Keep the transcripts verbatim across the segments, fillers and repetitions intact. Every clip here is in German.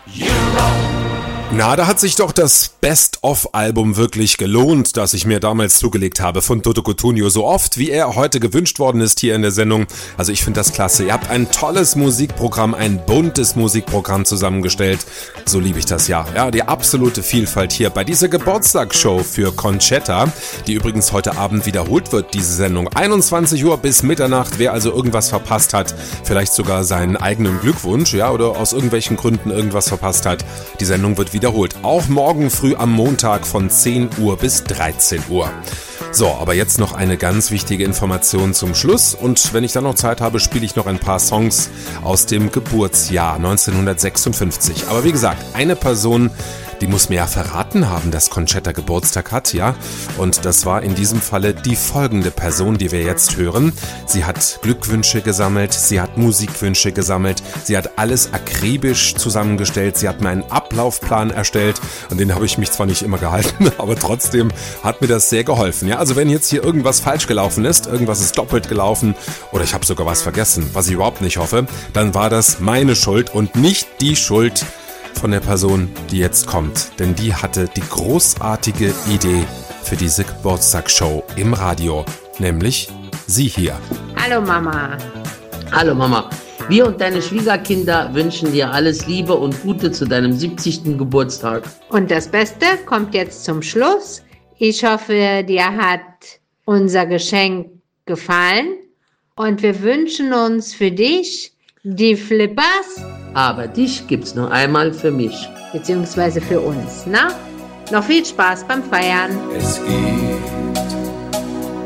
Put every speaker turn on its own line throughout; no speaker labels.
Na, da hat sich doch das Best-of-Album wirklich gelohnt, das ich mir damals zugelegt habe von Toto Cutugno, so oft wie er heute gewünscht worden ist hier in der Sendung. Also ich finde das klasse. Ihr habt ein tolles Musikprogramm, ein buntes Musikprogramm zusammengestellt. So liebe ich das ja. Ja, die absolute Vielfalt hier bei dieser Geburtstagsshow für Conchetta, die übrigens heute Abend wiederholt wird, diese Sendung. einundzwanzig Uhr bis Mitternacht. Wer also irgendwas verpasst hat, vielleicht sogar seinen eigenen Glückwunsch, ja, oder aus irgendwelchen Gründen irgendwas verpasst hat, die Sendung wird wiederholt. Auch morgen früh am Montag von zehn Uhr bis dreizehn Uhr. So, aber jetzt noch eine ganz wichtige Information zum Schluss. Und wenn ich dann noch Zeit habe, spiele ich noch ein paar Songs aus dem Geburtsjahr neunzehnhundertsechsundfünfzig. Aber wie gesagt, eine Person, die muss mir ja verraten haben, dass Conchetta Geburtstag hat, ja. Und das war in diesem Falle die folgende Person, die wir jetzt hören. Sie hat Glückwünsche gesammelt, sie hat Musikwünsche gesammelt, sie hat alles akribisch zusammengestellt, sie hat mir einen Ablaufplan erstellt und den habe ich mich zwar nicht immer gehalten, aber trotzdem hat mir das sehr geholfen. Ja, also wenn jetzt hier irgendwas falsch gelaufen ist, irgendwas ist doppelt gelaufen oder ich habe sogar was vergessen, was ich überhaupt nicht hoffe, dann war das meine Schuld und nicht die Schuld von der Person, die jetzt kommt. Denn die hatte die großartige Idee für diese Geburtstagsshow im Radio. Nämlich sie hier.
Hallo Mama.
Hallo Mama. Wir und deine Schwiegerkinder wünschen dir alles Liebe und Gute zu deinem siebzigsten Geburtstag.
Und das Beste kommt jetzt zum Schluss. Ich hoffe, dir hat unser Geschenk gefallen. Und wir wünschen uns für dich die Flippers.
Aber dich gibt's noch einmal für mich.
Beziehungsweise für uns, na? Noch viel Spaß beim Feiern.
Es gibt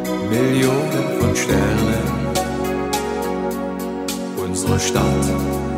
Millionen von Sternen. Unsere Stadt